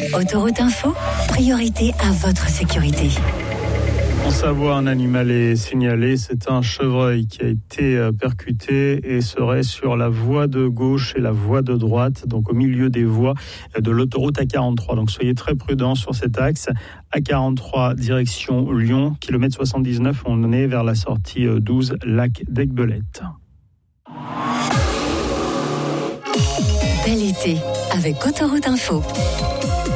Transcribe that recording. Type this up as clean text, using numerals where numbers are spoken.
Autoroute Info, priorité à votre sécurité. En Savoie, un animal est signalé. C'est un chevreuil qui a été percuté et serait sur la voie de gauche et la voie de droite, donc au milieu des voies de l'autoroute A43. Donc soyez très prudents sur cet axe. A43 direction Lyon, kilomètre 79, on est vers la sortie 12, lac d'Aiguebelette. Bel été avec Autoroute Info.